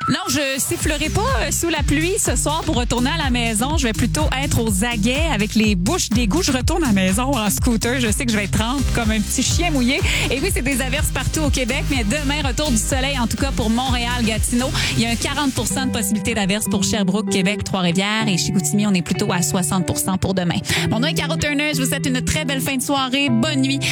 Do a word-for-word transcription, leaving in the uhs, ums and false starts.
Non, je sifflerai pas euh, sous la pluie ce soir pour retourner à la maison. Je vais plutôt être aux aguets avec les bouches d'égout. Je retourne à la maison en scooter. Je sais que je vais être trempe comme un petit chien mouillé. Et oui, c'est des averses partout au Québec, mais demain, retour du soleil, en tout cas pour Montréal, Gatineau. Il y a un quarante pour cent de possibilité d'averses pour Sherbrooke, Québec, Trois-Rivières et Chicoutimi. On est plutôt à soixante pour cent pour demain. Mon nom est Caro Turner. Je vous souhaite une très belle fin de soirée. Bonne nuit.